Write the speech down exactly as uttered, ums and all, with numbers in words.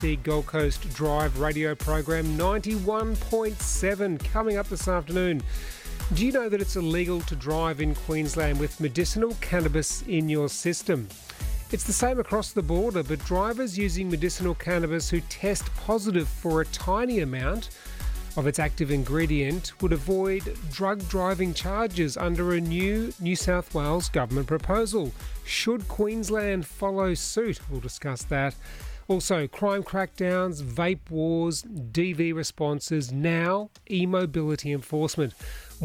The Gold Coast Drive radio program ninety-one point seven coming up this afternoon. Do you know that it's illegal to drive in Queensland with medicinal cannabis in your system? It's the same across the border, but drivers using medicinal cannabis who test positive for a tiny amount of its active ingredient would avoid drug driving charges under a new New South Wales government proposal. Should Queensland follow suit? We'll discuss that. Also, crime crackdowns, vape wars, D V responses, now e-mobility enforcement.